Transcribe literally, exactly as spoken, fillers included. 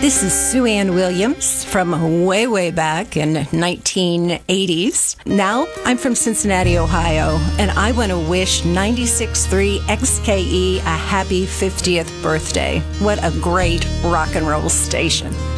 This is Sue Ann Williams from way, way back in nineteen eighties. Now, I'm from Cincinnati, Ohio, and I want to wish ninety-six point three X K E a happy fiftieth birthday. What a great rock and roll station.